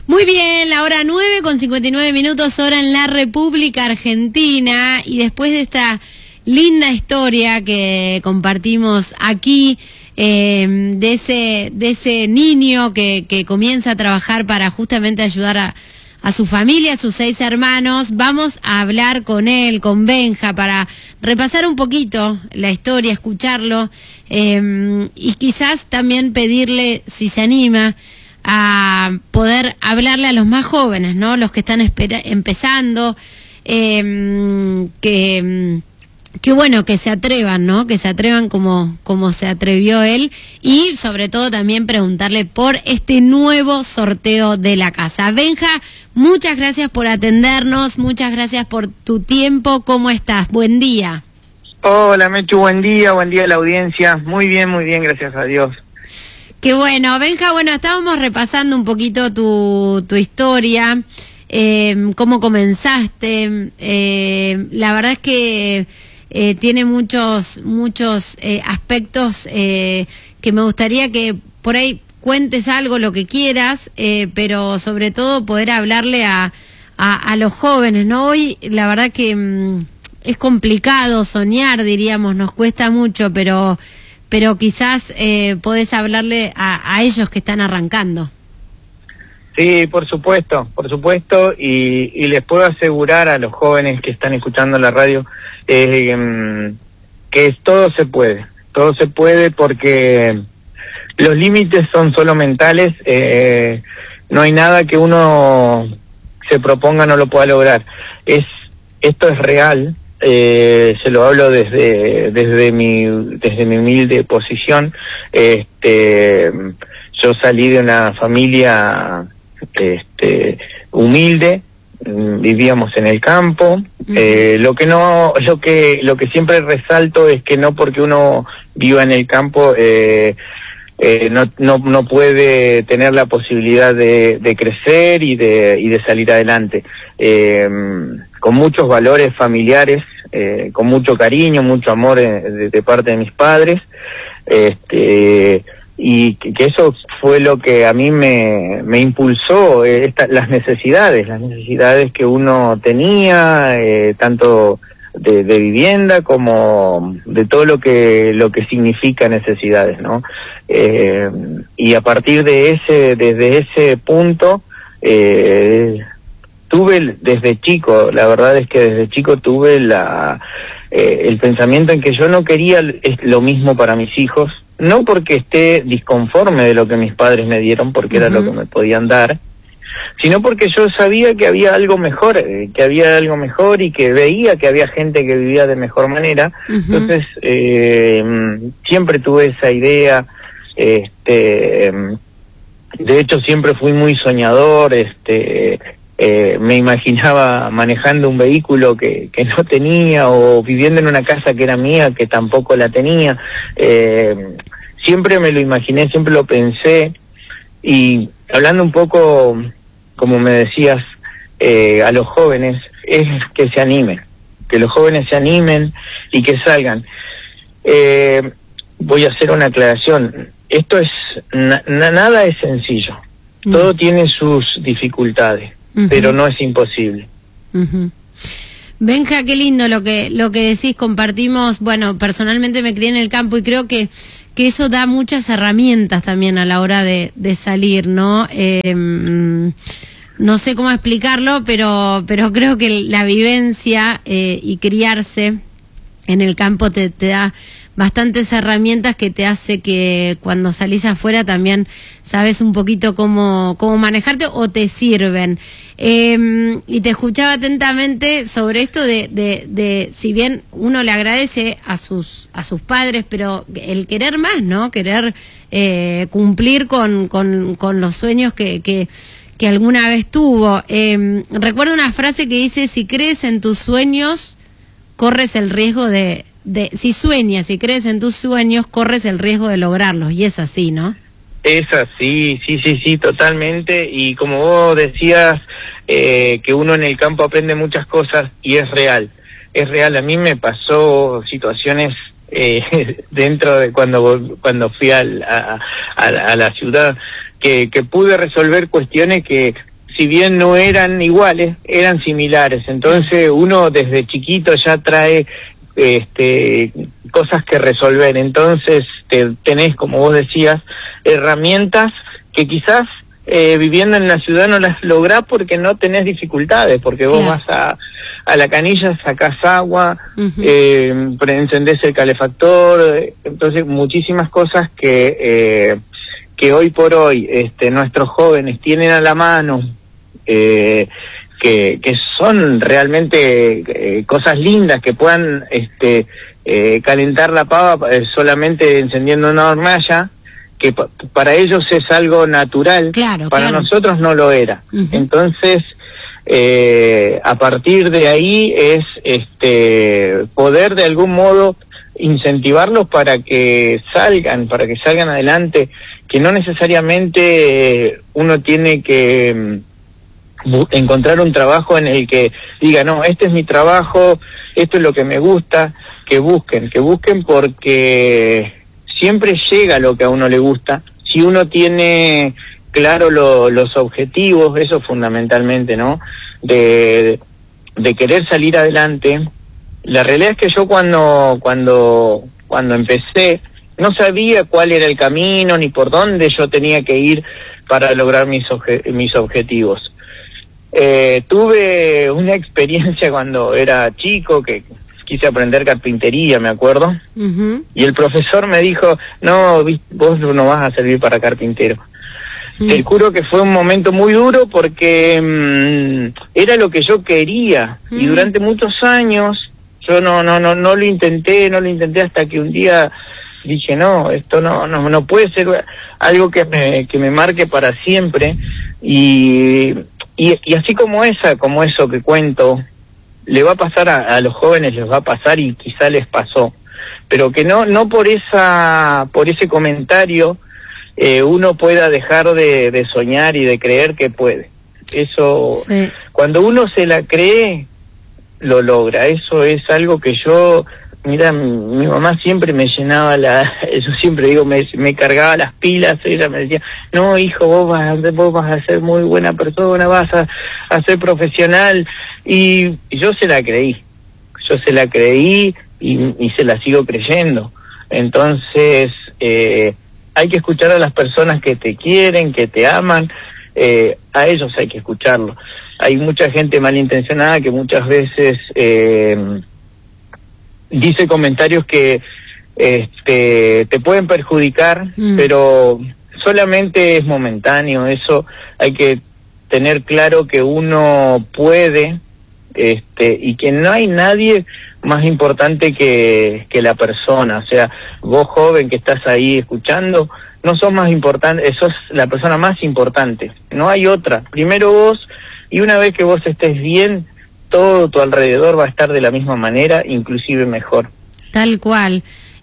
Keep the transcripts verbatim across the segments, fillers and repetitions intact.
Muy bien, la hora nueve con cincuenta y nueve minutos, hora en la República Argentina, y después de esta linda historia que compartimos aquí, eh, de ese de ese niño que, que comienza a trabajar para justamente ayudar a, a su familia, a sus seis hermanos, vamos a hablar con él, con Benja, para repasar un poquito la historia, escucharlo, eh, y quizás también pedirle, si se anima, a poder hablarle a los más jóvenes, ¿no? Los que están espera- empezando, eh, que, que bueno, que se atrevan, ¿no? Que se atrevan como, como se atrevió él, y sobre todo también preguntarle por este nuevo sorteo de la casa. Benja, muchas gracias por atendernos, muchas gracias por tu tiempo. ¿Cómo estás? Buen día. Hola, Mechu, buen día, buen día a la audiencia. Muy bien, muy bien, gracias a Dios. Qué bueno, Benja, bueno, estábamos repasando un poquito tu, tu historia, eh, cómo comenzaste. Eh, la verdad es que eh, tiene muchos, muchos eh, aspectos eh, que me gustaría que por ahí cuentes algo, lo que quieras, eh, pero sobre todo poder hablarle a, a, a los jóvenes, ¿no? Hoy la verdad que mm, es complicado soñar, diríamos, nos cuesta mucho, pero... pero quizás eh, podés hablarle a, a ellos que están arrancando. Sí, por supuesto, por supuesto, y, y les puedo asegurar a los jóvenes que están escuchando la radio eh, que todo se puede, todo se puede porque los límites son solo mentales, eh, no hay nada que uno se proponga no lo pueda lograr. Es, esto es real. Eh, se lo hablo desde desde mi desde mi humilde posición. Este, yo salí de una familia este humilde, vivíamos en el campo. Uh-huh. Eh, lo que no, lo que lo que siempre resalto es que no porque uno viva en el campo eh, eh, no no no puede tener la posibilidad de, de crecer y de y de salir adelante. Eh, con muchos valores familiares, eh, con mucho cariño, mucho amor eh, de, de parte de mis padres, este, y que, que eso fue lo que a mí me, me impulsó, eh, esta, las necesidades, las necesidades que uno tenía, eh, tanto de, de vivienda como de todo lo que lo que significa necesidades, ¿no? Eh, y a partir de ese, desde ese punto, eh, tuve desde chico, la verdad es que desde chico tuve la eh, el pensamiento en que yo no quería lo mismo para mis hijos, no porque esté disconforme de lo que mis padres me dieron, porque uh-huh. era lo que me podían dar, sino porque yo sabía que había algo mejor, eh, que había algo mejor y que veía que había gente que vivía de mejor manera. Uh-huh. Entonces eh, siempre tuve esa idea. Este, de hecho siempre fui muy soñador. Este Eh, me imaginaba manejando un vehículo que, que no tenía, o viviendo en una casa que era mía que tampoco la tenía. Eh, siempre me lo imaginé, siempre lo pensé. Y hablando un poco, como me decías, eh, a los jóvenes, es que se animen, que los jóvenes se animen y que salgan. Eh, voy a hacer una aclaración. Esto es, na, nada es sencillo. Mm. Todo tiene sus dificultades. Uh-huh. Pero no es imposible. Uh-huh. Benja, qué lindo lo que lo que decís, compartimos. Bueno, personalmente me crié en el campo y creo que, que eso da muchas herramientas también a la hora de, de salir, ¿no? Eh, no sé cómo explicarlo, pero, pero creo que la vivencia eh, y criarse en el campo te, te da bastantes herramientas que te hace que cuando salís afuera también sabes un poquito cómo, cómo manejarte, o te sirven. Eh, y te escuchaba atentamente sobre esto de, de, de, si bien uno le agradece a sus a sus padres, pero el querer más, ¿no? Querer eh, cumplir con, con, con los sueños que, que, que alguna vez tuvo. Eh, recuerdo una frase que dice: si crees en tus sueños, corres el riesgo de... De, si sueñas, si crees en tus sueños, corres el riesgo de lograrlos, y es así, ¿no? Es así, sí, sí, sí, totalmente. Y como vos decías, eh, que uno en el campo aprende muchas cosas, y es real, es real. A mí me pasó situaciones eh, dentro de cuando cuando fui al, a, a, a la ciudad, que, que pude resolver cuestiones que si bien no eran iguales, eran similares. Entonces uno desde chiquito ya trae este cosas que resolver. Entonces te, tenés, como vos decías, herramientas que quizás eh, viviendo en la ciudad no las lográs porque no tenés dificultades, porque vos Claro. vas a, a la canilla, sacás agua, Uh-huh. eh, encendés el calefactor, entonces muchísimas cosas que eh, que hoy por hoy este nuestros jóvenes tienen a la mano, eh, que, que son realmente eh, cosas lindas, que puedan este eh, calentar la pava eh, solamente encendiendo una hornalla, que pa para ellos es algo natural, Claro, para claro. nosotros no lo era. Uh-huh. Entonces, eh, a partir de ahí es este poder de algún modo incentivarlos para que salgan, para que salgan adelante, que no necesariamente eh, uno tiene que encontrar un trabajo en el que diga, no, este es mi trabajo, esto es lo que me gusta, que busquen, que busquen porque siempre llega lo que a uno le gusta, si uno tiene claro lo, los objetivos, eso fundamentalmente, ¿no? De, de querer salir adelante. La realidad es que yo cuando, cuando, cuando empecé, no sabía cuál era el camino ni por dónde yo tenía que ir para lograr mis, obje mis objetivos. Eh, tuve una experiencia cuando era chico que quise aprender carpintería, me acuerdo, uh-huh. y el profesor me dijo, no, vos no vas a servir para carpintero. Uh-huh. Te juro que fue un momento muy duro porque mmm, era lo que yo quería, uh-huh. y durante muchos años yo no no no no lo intenté, no lo intenté hasta que un día dije, no, esto no no no puede ser algo que me que me marque para siempre. Y y, y así como esa, como eso que cuento, le va a pasar a, a los jóvenes, les va a pasar y quizá les pasó, pero que no no por esa por ese comentario eh, uno pueda dejar de, de soñar y de creer que puede. Eso, sí. Cuando uno se la cree, lo logra. Eso es algo que yo, mira, mi, mi mamá siempre me llenaba la, yo siempre digo, me, me cargaba las pilas, ella me decía, no hijo, vos vas, a, vos vas a ser muy buena persona, vas a, a ser profesional, y yo se la creí, yo se la creí y, y se la sigo creyendo. Entonces, eh, hay que escuchar a las personas que te quieren, que te aman, eh, a ellos hay que escucharlo. Hay mucha gente malintencionada que muchas veces eh, dice comentarios que este, te pueden perjudicar, mm. pero solamente es momentáneo. Eso hay que tener claro, que uno puede este, y que no hay nadie más importante que, que la persona. O sea, vos joven que estás ahí escuchando, no sos más importante, sos la persona más importante. No hay otra. Primero vos. Y una vez que vos estés bien, todo tu alrededor va a estar de la misma manera, inclusive mejor. Tal cual.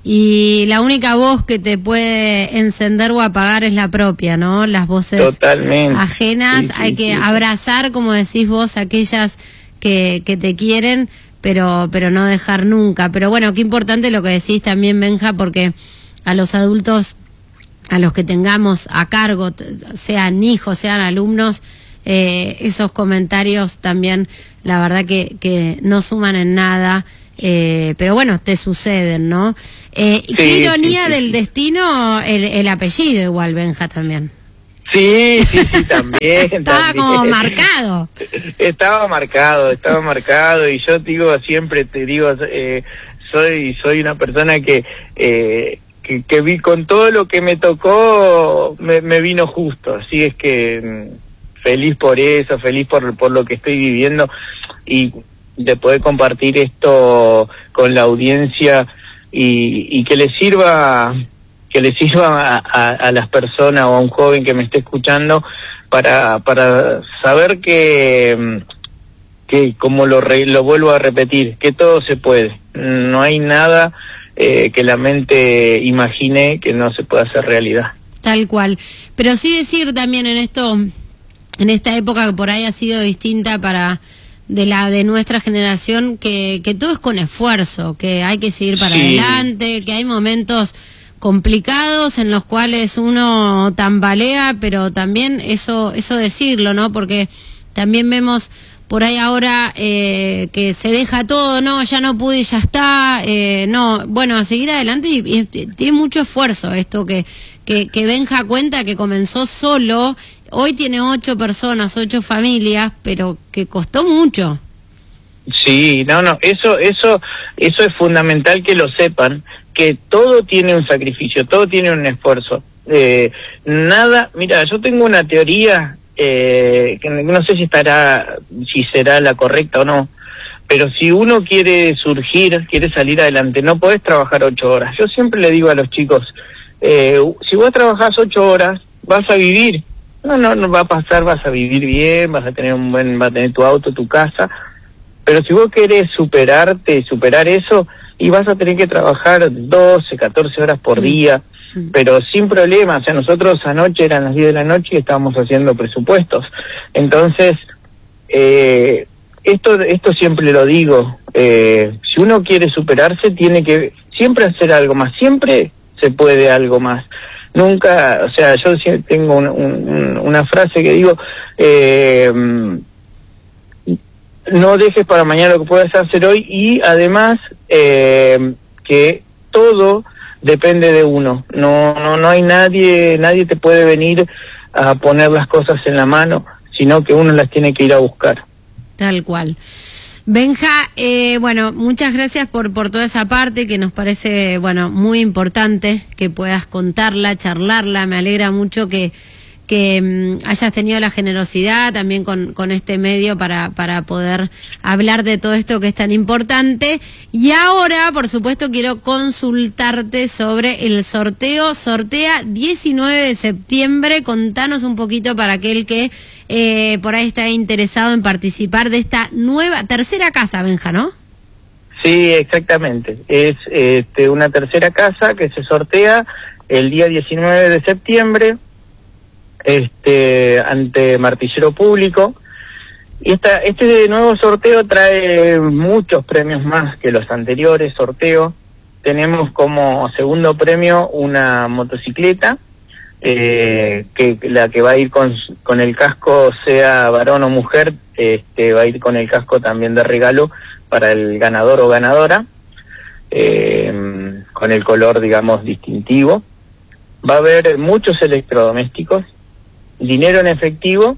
Y la única voz que te puede encender o apagar es la propia, ¿no? Las voces Totalmente. ajenas, sí, sí, hay que sí. abrazar, como decís vos, aquellas que, que te quieren, pero, pero no dejar nunca. Pero bueno, qué importante lo que decís también, Benja, porque a los adultos, a los que tengamos a cargo, sean hijos, sean alumnos, Eh, esos comentarios también, la verdad que, que no suman en nada, eh, pero bueno, te suceden, ¿no? Eh, sí, qué ironía sí, sí, del sí. destino el, el apellido igual, Benja, también. Sí, sí, sí, también. Estaba también. como marcado. Estaba marcado, estaba marcado, y yo digo, siempre te digo, eh, soy soy una persona que... Eh, Que, que vi con todo lo que me tocó, me, me vino justo, así es que feliz por eso, feliz por, por lo que estoy viviendo, y de poder compartir esto con la audiencia y, y que le sirva, que le sirva a, a, a las personas o a un joven que me esté escuchando para, para saber que, que como lo, re, lo vuelvo a repetir, que todo se puede, no hay nada Eh, que la mente imagine que no se puede hacer realidad. Tal cual. Pero sí decir también en esto, en esta época que por ahí ha sido distinta para de la de nuestra generación, que, que todo es con esfuerzo, que hay que seguir para sí. adelante, que hay momentos complicados en los cuales uno tambalea, pero también eso, eso decirlo, ¿no? Porque también vemos por ahí ahora eh, que se deja todo, no, ya no pude y ya está, eh, no, bueno, a seguir adelante y, y tiene mucho esfuerzo esto que, que, que Benja cuenta que comenzó solo, hoy tiene ocho personas, ocho familias, pero que costó mucho. Sí, no, no, eso, eso, eso es fundamental que lo sepan, que todo tiene un sacrificio, todo tiene un esfuerzo. Eh, nada, mira, yo tengo una teoría eh, que no sé si estará, si será la correcta o no, pero si uno quiere surgir, quiere salir adelante, no podés trabajar ocho horas. Yo siempre le digo a los chicos, eh, si vos trabajás ocho horas, vas a vivir. No, no, no va a pasar, vas a vivir bien, vas a tener un buen, vas a tener tu auto, tu casa. Pero si vos querés superarte, superar eso, y vas a tener que trabajar doce, catorce horas por día, pero sin problema. O sea, nosotros anoche eran las diez de la noche y estábamos haciendo presupuestos. Entonces, eh, esto esto siempre lo digo, eh, si uno quiere superarse, tiene que siempre hacer algo más, siempre se puede algo más. Nunca, o sea, yo tengo un, un, una frase que digo, eh, no dejes para mañana lo que puedas hacer hoy, y además eh, que todo depende de uno. No, no, no hay nadie, nadie te puede venir a poner las cosas en la mano, sino que uno las tiene que ir a buscar. Tal cual. Benja, eh, bueno, muchas gracias por, por toda esa parte que nos parece, bueno, muy importante que puedas contarla, charlarla. Me alegra mucho que que um, hayas tenido la generosidad también con, con este medio para, para poder hablar de todo esto que es tan importante. Y ahora, por supuesto, quiero consultarte sobre el sorteo. Sortea diecinueve de septiembre. Contanos un poquito para aquel que eh, por ahí está interesado en participar de esta nueva, tercera casa, Benja, ¿no? Sí, exactamente. Es este, una tercera casa que se sortea el día diecinueve de septiembre. Este, ante Martillero Público, y esta, este nuevo sorteo trae muchos premios más que los anteriores sorteos. Tenemos como segundo premio una motocicleta, eh, que la que va a ir con, con el casco, sea varón o mujer, este, va a ir con el casco también de regalo para el ganador o ganadora, eh, con el color, digamos, distintivo. Va a haber muchos electrodomésticos, dinero en efectivo,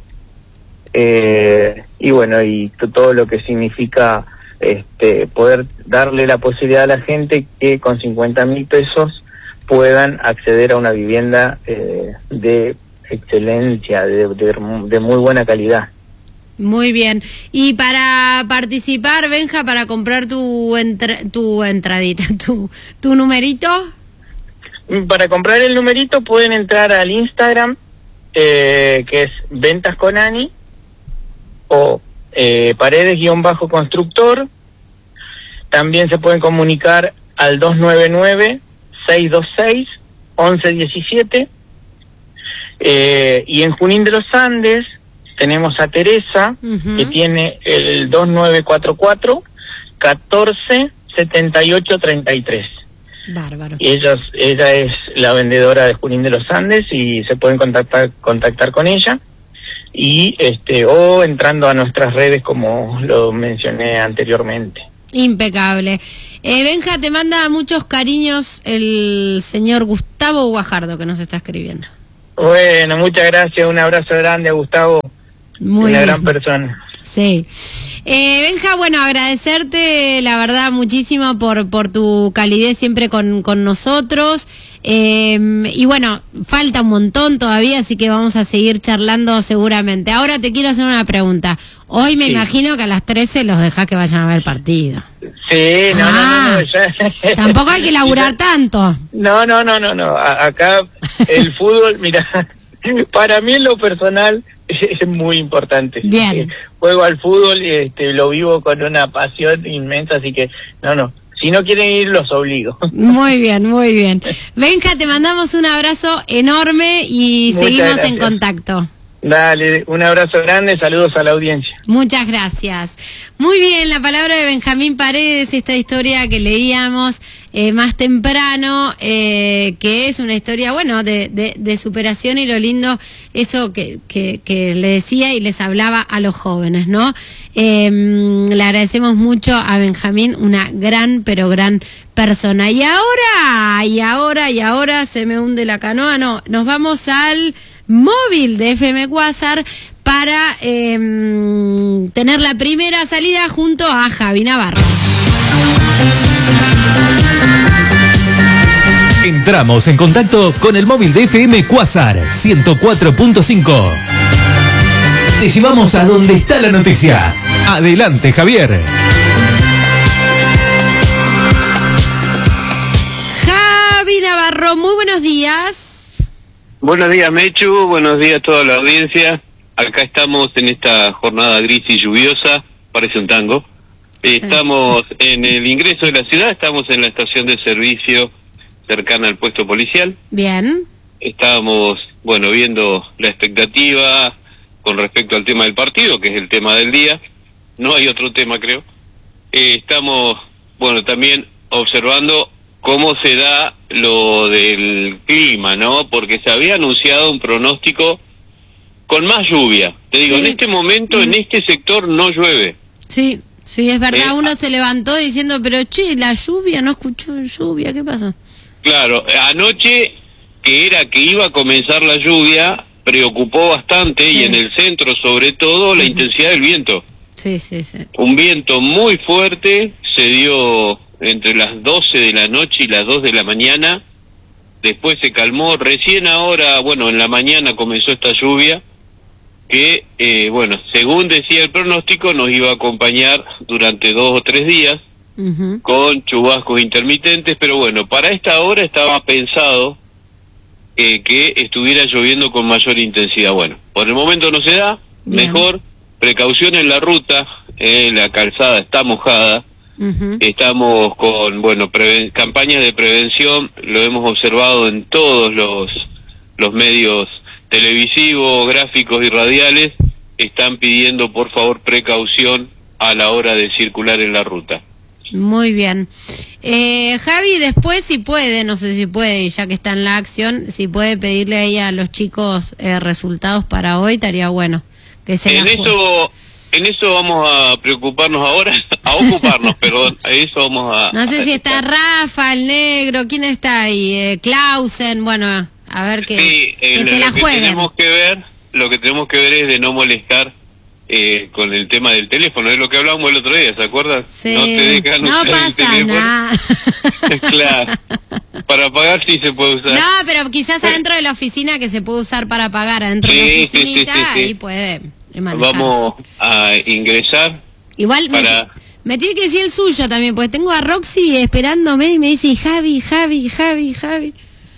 eh, y bueno, y todo lo que significa este poder darle la posibilidad a la gente que con cincuenta mil pesos puedan acceder a una vivienda eh, de excelencia, de, de, de muy buena calidad. Muy bien. Y para participar, Benja, para comprar tu entra tu entradita, tu, tu numerito. Para comprar el numerito pueden entrar al Instagram, Eh, que es Ventas con Ani, o eh, Paredes-Constructor. También se pueden comunicar al dos nueve nueve, seis dos seis, once diecisiete. Eh, y en Junín de los Andes tenemos a Teresa, uh-huh, que tiene el dos nueve cuatro cuatro, catorce setenta y ocho treinta y tres. Bárbaro. Y ella, ella es la vendedora de Junín de los Andes, y se pueden contactar contactar con ella, y este o entrando a nuestras redes, como lo mencioné anteriormente. Impecable. Eh, Benja, te manda muchos cariños el señor Gustavo Guajardo, que nos está escribiendo. Bueno, muchas gracias, un abrazo grande a Gustavo, muy una bien, gran persona. Sí. Eh, Benja, bueno, agradecerte la verdad muchísimo por, por tu calidez siempre con, con nosotros. Eh, y bueno, falta un montón todavía, así que vamos a seguir charlando seguramente. Ahora te quiero hacer una pregunta. Hoy me sí. imagino que a las trece los dejás que vayan a ver el partido. Sí, no, ah, no, no, no ya. Tampoco hay que laburar tanto. No, no, no, no, no. A acá el fútbol, mira, para mí en lo personal es muy importante. Bien. Eh, juego al fútbol y este, lo vivo con una pasión inmensa, así que no, no. Si no quieren ir, los obligo. Muy bien, muy bien. Benja, te mandamos un abrazo enorme y Muchas seguimos gracias. en contacto. Dale, un abrazo grande, saludos a la audiencia. Muchas gracias. Muy bien, la palabra de Benjamín Paredes, esta historia que leíamos eh, más temprano, eh, que es una historia, bueno, de, de, de superación, y lo lindo, eso que, que, que le decía y les hablaba a los jóvenes, ¿no? Eh, le agradecemos mucho a Benjamín, una gran, pero gran persona. Y ahora, y ahora, y ahora se me hunde la canoa, no, nos vamos al móvil de F M Quasar para eh, tener la primera salida junto a Javi Navarro. Entramos en contacto con el móvil de F M Quasar ciento cuatro punto cinco. Te llevamos a donde está la noticia. Adelante, Javier. Javi Navarro, muy buenos días. Buenos días, Mechu, buenos días a toda la audiencia. Acá estamos en esta jornada gris y lluviosa, parece un tango. Sí, estamos sí. en el ingreso de la ciudad, estamos en la estación de servicio cercana al puesto policial. Bien. Estamos, bueno, viendo la expectativa con respecto al tema del partido, que es el tema del día. No hay otro tema, creo. Eh, estamos, bueno, también observando cómo se da lo del clima, ¿no? Porque se había anunciado un pronóstico con más lluvia. Te digo, sí. en este momento, mm. en este sector no llueve. Sí, sí, es verdad. Eh, Uno se levantó diciendo, pero che, la lluvia, no escuchó lluvia, ¿qué pasó? Claro, anoche, que era que iba a comenzar la lluvia, preocupó bastante, sí. y en el centro sobre todo, la uh-huh. intensidad del viento. Sí, sí, sí. Un viento muy fuerte, se dio entre las doce de la noche y las dos de la mañana, después se calmó, recién ahora, bueno, en la mañana comenzó esta lluvia, que, eh, bueno, según decía el pronóstico, nos iba a acompañar durante dos o tres días, uh-huh. con chubascos intermitentes, pero bueno, para esta hora estaba pensado eh, que estuviera lloviendo con mayor intensidad. Bueno, por el momento no se da, bien. Mejor, precaución en la ruta, eh, la calzada está mojada, uh-huh. estamos con, bueno, preven- campañas de prevención, lo hemos observado en todos los, los medios televisivos, gráficos y radiales, están pidiendo por favor precaución a la hora de circular en la ruta. Muy bien. Eh, Javi, después si puede, no sé si puede, ya que está en la acción, si puede pedirle ahí a los chicos eh, resultados para hoy, estaría bueno. Que se en eso en eso vamos a preocuparnos ahora, a ocuparnos, perdón, a eso vamos a... No sé a si está Rafa, el negro, ¿quién está ahí? Eh, Clausen, bueno, a ver que, sí, eh, que lo, se la lo que jueguen. Tenemos que ver, lo que tenemos que ver es de no molestar eh, con el tema del teléfono, es lo que hablábamos el otro día, ¿se acuerdan? Sí. No te dejan no usar pasa el teléfono. nada. Claro, para pagar sí se puede usar. No, pero quizás adentro de la oficina, que se puede usar para pagar adentro sí, de la oficinita, sí, sí, sí, sí. ahí puede manejarse. Vamos a ingresar. Igual para... me, me tiene que decir el suyo también, porque tengo a Roxy esperándome y me dice Javi, Javi, Javi, Javi.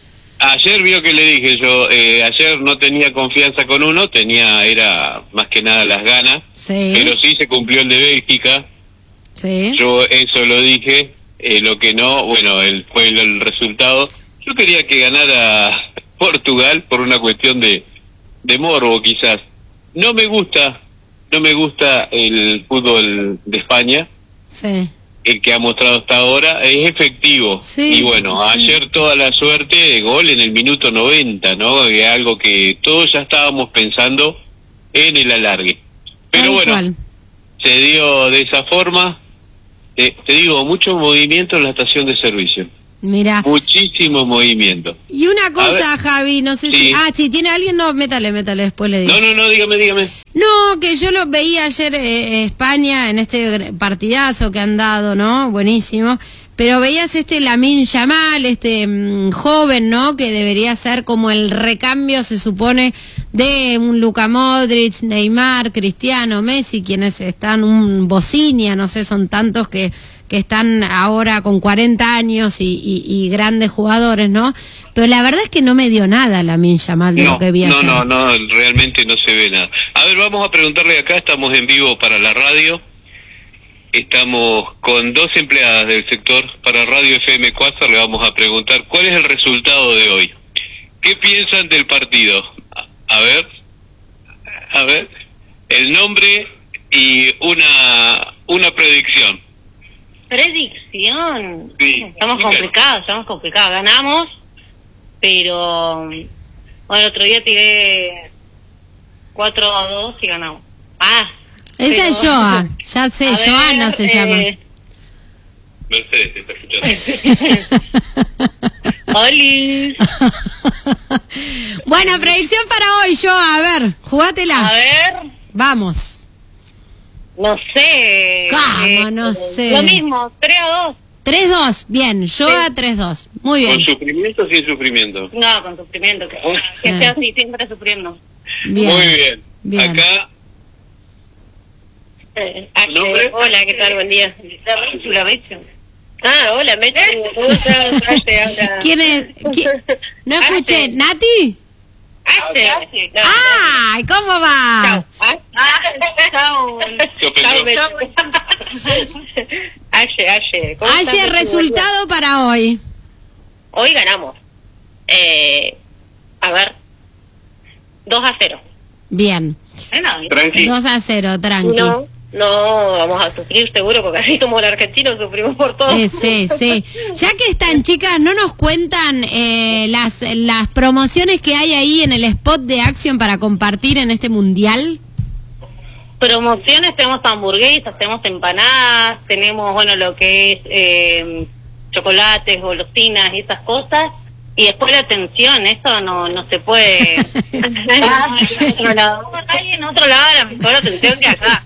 Ayer vio que le dije yo, eh, ayer no tenía confianza con uno, tenía, era más que nada las ganas, sí. pero sí se cumplió el de Bélgica, sí. yo eso lo dije, eh, lo que no, bueno, el, fue el, el resultado, yo quería que ganara Portugal por una cuestión de, de morbo quizás, no me gusta, no me gusta el fútbol de España, sí. el que ha mostrado hasta ahora, es efectivo. Sí, y bueno, sí. ayer toda la suerte de gol en el minuto noventa, ¿no? Que es algo que todos ya estábamos pensando en el alargue. Pero Tal bueno, cual. se dio de esa forma. Eh, te digo, mucho movimiento en la estación de servicio. Mira. Muchísimo movimiento. Y una cosa, Javi, no sé sí. si... Ah, si tiene alguien, no, métale, métale, después le digo. No, no, no, dígame, dígame. No, que yo lo veía ayer eh, España en este partidazo que han dado, ¿no? Buenísimo. Pero veías este Lamine Yamal, este mmm, joven, ¿no? Que debería ser como el recambio, se supone, de un Luka Modric, Neymar, Cristiano, Messi, quienes están, un Bocinia, no sé, son tantos que, que están ahora con cuarenta años y, y, y grandes jugadores, ¿no? Pero la verdad es que no me dio nada Lamine Yamal de no, lo que vi ayer. No, no, no, realmente no se ve nada. A ver, vamos a preguntarle acá, estamos en vivo para la radio. Estamos con dos empleadas del sector para Radio F M Quasar, le vamos a preguntar cuál es el resultado de hoy. ¿Qué piensan del partido? A ver, A ver, el nombre y una una predicción. Predicción. Sí. Estamos complicados, estamos complicados. Ganamos, pero bueno, el otro día tiré cuatro a dos y ganamos. Ah. Esa pero... es Joa, ya sé, A ver, Joana se eh... llama. Mercedes te está escuchando. ¡Oli! Bueno, predicción para hoy, Joa, a ver, jugátela. A ver, Vamos. no sé. ¿Cómo? eh, No sé. Lo mismo, tres a dos. tres dos, bien, Joa tres dos. Muy bien. ¿Con sufrimiento o sin sufrimiento? No, con sufrimiento. Que, Sí. que sea así, siempre sufriendo. Bien. Muy bien. Bien. Acá, Eh, ¿Tu nombre? Hola, ¿qué tal? Buen día. La Mechu. Ah, hola, Mechu. ¿Cómo estás? ¿Quién es? ¿Qui- No escuché. Arte. ¿Nati? Ache. ¡Ay! ¿Cómo va? Chao. ¿Qué ofendió? Ache, Ache. ¿Cómo estás, Ayer, Mechu? resultado para hoy. Hoy ganamos. Eh, a ver. dos a cero. Bien. tranqui. dos a cero, tranqui. No, no, vamos a sufrir seguro, porque así como el argentino sufrimos por todo. Eh, sí, sí. Ya que están, chicas, ¿no nos cuentan eh, las, las promociones que hay ahí en el spot de Action para compartir en este mundial? Promociones, tenemos hamburguesas, tenemos empanadas, tenemos, bueno, lo que es eh, chocolates, golosinas y esas cosas. Y después la atención, eso no no se puede. En otro lado, ahí en otro lado la mejor atención que acá.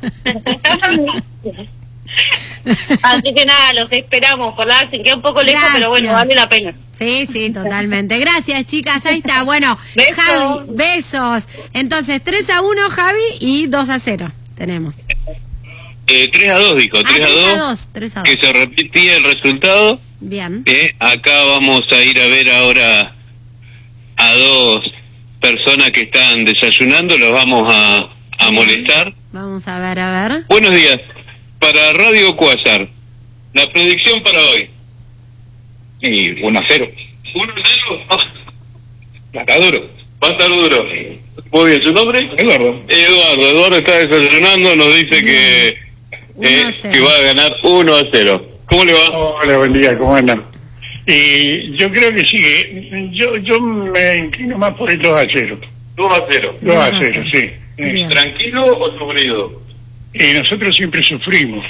Así que nada, los esperamos por la queda un poco lejos, Gracias. pero bueno, vale la pena. Sí, sí, totalmente. Gracias, chicas. Ahí está. Bueno, Besos. Javi, besos. Entonces, tres a uno, Javi, y dos a cero tenemos. Eh, tres a dos, dijo. Ah, tres a tres a dos. dos, tres a Que dos. se repetía el resultado. Bien. Eh, acá vamos a ir a ver ahora a dos personas que están desayunando. Los vamos a, a molestar. Vamos a ver, a ver. Buenos días. Para Radio Cuásar, la predicción para hoy. Sí, uno a cero. ¿uno a cero? Está duro. Va a estar duro. Muy bien, ¿su nombre? Eduardo. Eduardo. Eduardo está desayunando, nos dice que, uno eh, a cero. que va a ganar uno a cero. ¿Cómo le va? Hola, buen día, ¿cómo andan? Y yo creo que sí, yo yo me inclino más por el dos a cero. dos a cero. dos a dos a cero, sí. Bien. ¿Tranquilo o sufrido? Y nosotros siempre sufrimos.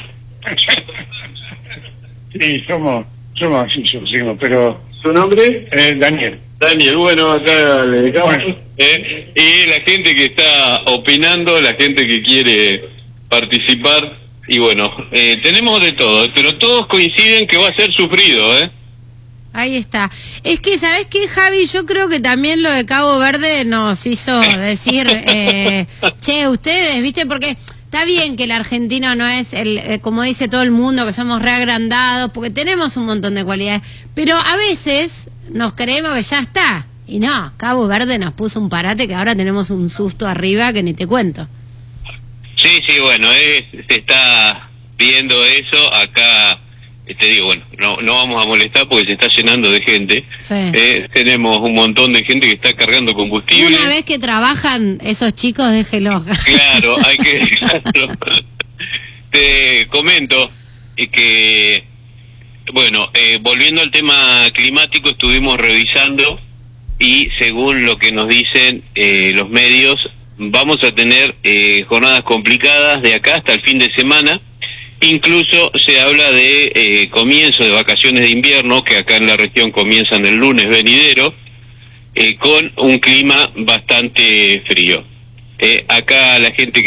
Sí, somos, somos así, sufrimos, pero... ¿Su nombre? Eh, Daniel. Daniel, bueno, acá le dejamos. Bueno. Eh, y la gente que está opinando, la gente que quiere participar, y bueno, eh, tenemos de todo, pero todos coinciden que va a ser sufrido, ¿eh? Ahí está. Es que, ¿sabes qué, Javi? Yo creo que también lo de Cabo Verde nos hizo decir, eh, che, ustedes, ¿viste? Porque está bien que el argentino no es, el eh, como dice todo el mundo, que somos reagrandados, porque tenemos un montón de cualidades, pero a veces nos creemos que ya está. Y no, Cabo Verde nos puso un parate que ahora tenemos un susto arriba que ni te cuento. Sí, sí, bueno, es- se está viendo eso acá. Te digo, bueno, no, no vamos a molestar porque se está llenando de gente. Sí. Eh, tenemos un montón de gente que está cargando combustible. Una vez que trabajan esos chicos, déjelo. Claro, hay que dejarlo. Te comento eh, que, bueno, eh, volviendo al tema climático, estuvimos revisando y según lo que nos dicen eh, los medios, vamos a tener eh, jornadas complicadas de acá hasta el fin de semana. Incluso se habla de eh, comienzo de vacaciones de invierno, que acá en la región comienzan el lunes venidero, eh, con un clima bastante frío. Eh, acá la gente que